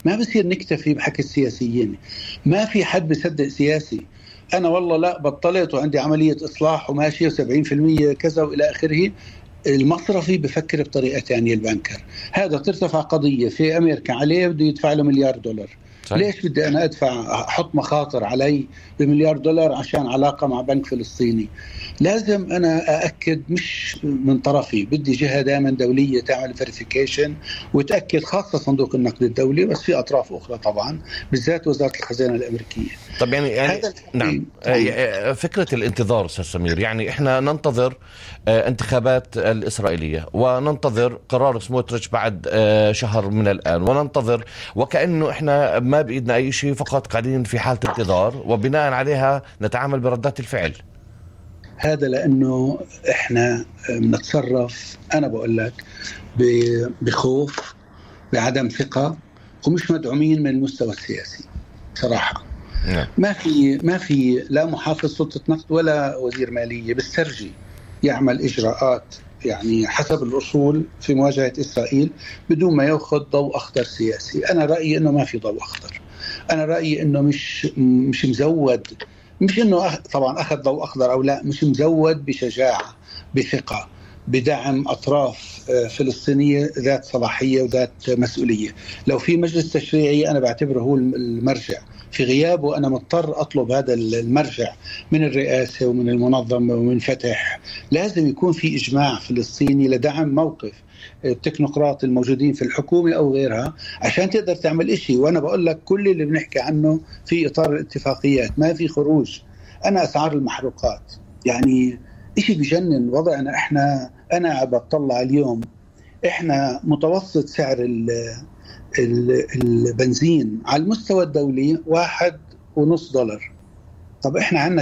ما بصير نكتفي بحكي السياسيين. ما في حد بيصدق سياسي. أنا والله لا بطلت وعندي عملية إصلاح وماشية 70% كذا وإلى آخره. المصرفي بفكر بطريقة ثانية. البنكر هذا ترتفع قضية في أمريكا عليه بده يدفع له $1,000,000. صحيح. ليش بدي أنا أدفع أحط مخاطر علي $1,000,000 عشان علاقة مع بنك فلسطيني؟ لازم أنا أأكد مش من طرفي، بدي جهة دائما دولية تعمل فيريفيكيشن وتأكد، خاصة صندوق النقد الدولي، بس في أطراف أخرى طبعا بالذات وزارة الخزانة الأمريكية. طب يعني نعم فكرة الانتظار أستاذ سمير، يعني إحنا ننتظر انتخابات الإسرائيلية وننتظر قرار سموتريتش بعد شهر من الآن، وننتظر وكأنه إحنا ما بإيدنا أي شيء، فقط قاعدين في حالة انتظار وبناء عليها نتعامل بردات الفعل. هذا لأنه إحنا بنتصرف، أنا بقول لك، بخوف، بعدم ثقة، ومش مدعومين من المستوى السياسي صراحة. ما في لا محافظ سلطة نقد ولا وزير مالية بالسرجي يعمل إجراءات يعني حسب الأصول في مواجهة إسرائيل بدون ما يأخذ ضوء أخضر سياسي. أنا رأيي إنه ما في ضوء أخضر. أنا رأيي إنه مش مزود، مش إنه طبعا أخذ ضوء أخضر أو لا، مش مزود بشجاعة، بثقة، بدعم أطراف فلسطينية ذات صلاحية وذات مسؤولية. لو في مجلس تشريعي أنا بعتبره هو المرجع، في غيابه أنا مضطر أطلب هذا المرجع من الرئاسة ومن المنظمة ومن فتح. لازم يكون في إجماع فلسطيني لدعم موقف التكنوقراط الموجودين في الحكومة أو غيرها عشان تقدر تعمل إشي. وأنا بقول لك كل اللي بنحكي عنه في إطار الاتفاقيات، ما في خروج. أنا أسعار المحروقات يعني إشي بجنن وضعنا. أنا بطلع اليوم إحنا متوسط سعر البنزين على المستوى الدولي $1.50. طب إحنا عنا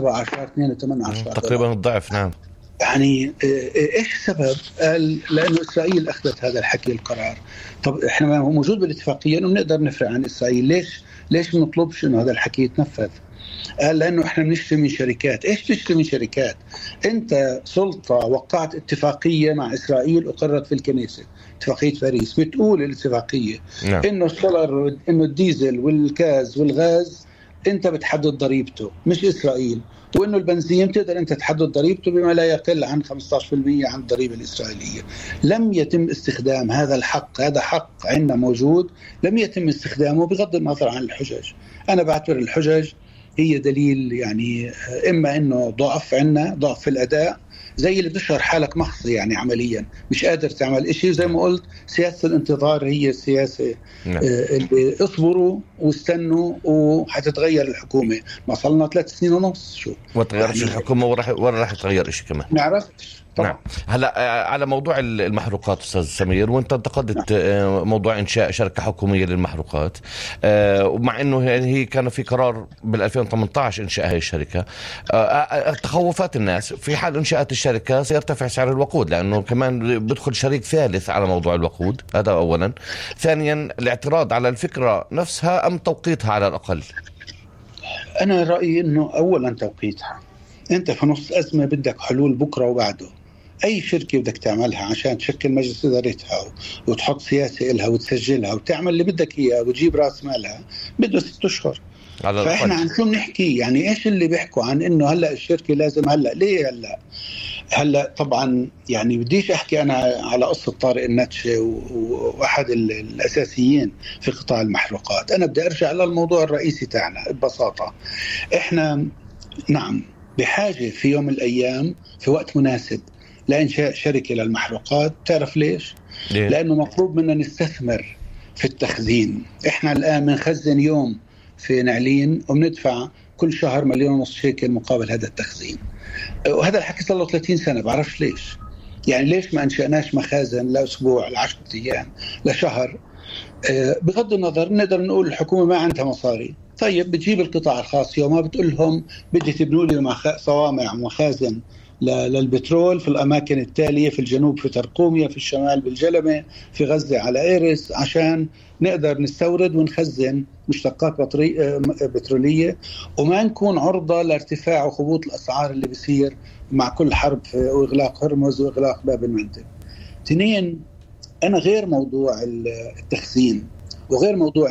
2.17 تقريبا الضعف. نعم. يعني إيش السبب؟ قال لأنه إسرائيل أخذت هذا الحكي القرار. طب إحنا موجود بالاتفاقية إنه بنقدر نفرق عن إسرائيل، ليش بنطلبش إنه هذا الحكي يتنفذ؟ قال لأنه إحنا بنشتري من شركات. إيش بتشتري من شركات؟ أنت سلطة وقعت اتفاقية مع إسرائيل أقرت في الكنيسة، اتفاقية باريس، بتقول الاتفاقية إنه السولر، إنه الديزل والكاز والغاز أنت بتحدد ضريبته مش إسرائيل، وإنه البنزين تقدر أنت تحدد ضريبته بما لا يقل عن 15% عن الضريبة الإسرائيلية. لم يتم استخدام هذا الحق، هذا حق عندنا موجود، لم يتم استخدامه بغض النظر عن الحجج. أنا بعتبر الحجج هي دليل يعني إما إنه ضعف عنا، ضعف في الأداء، زي اللي بتشعر حالك مخصي يعني عمليا مش قادر تعمل إشي. زي ما قلت سياسة الانتظار هي السياسة. اللي اصبروا واستنوا وحتتغير الحكومة. ما صلنا 3 سنين ونص شو ما تغيرش يعني الحكومة ولا راح يتغير إشي كمان. نعرفش. نعم. هلا على موضوع المحروقات أستاذ سمير، وانت انتقدت موضوع إنشاء شركة حكومية للمحروقات، ومع إنه هي كان في قرار بال2018 إنشاء هاي الشركة. تخوفات الناس في حال إنشاءات الشركة سيرتفع سعر الوقود، لأنه كمان بدخل شريك ثالث على موضوع الوقود. هذا أولا. ثانيا الاعتراض على الفكرة نفسها أم توقيتها على الأقل؟ أنا رأيي إنه أولا توقيتها. أنت في نص أزمة بدك حلول بكرة وبعده. أي شركة بدك تعملها عشان تشكل مجلس إدارتها وتحط سياسة إلها وتسجلها وتعمل اللي بدك إياه وتجيب رأس مالها بده 6 أشهر. فإحنا عن شو بنحكي؟ يعني إيش اللي بيحكوا عن إنه هلأ الشركة لازم هلأ؟ ليه هلأ طبعا يعني بديش أحكي أنا على قصة طارق النتشة وأحد الأساسيين في قطاع المحروقات. أنا بدي أرجع للموضوع الرئيسي تاعنا ببساطة. إحنا نعم بحاجة في يوم من الأيام في وقت مناسب لإنشاء شركة للمحروقات. تعرف ليش؟ لأنه مطلوب منا نستثمر في التخزين. إحنا الآن بنخزن يوم في نعلين وبندفع كل شهر $1.5 مليون مقابل هذا التخزين. وهذا الحكي صار له 30 سنة. بعرفش ليش. يعني ليش ما أنشأناش مخازن لأسبوع، ل10 أيام، لشهر؟ بغض النظر نقدر نقول الحكومة ما عندها مصاري. طيب بتجيب القطاع الخاص يوم ما بتقول لهم بدي تبنوا لي صوامع مخازن للبترول في الأماكن التالية، في الجنوب في ترقومية، في الشمال بالجلمة، في غزة على إيرس، عشان نقدر نستورد ونخزن مشتقات بترولية وما نكون عرضة لارتفاع وخبوط الأسعار اللي بيصير مع كل حرب وإغلاق هرمز وإغلاق باب المندب. 2 أنا غير موضوع التخزين وغير موضوع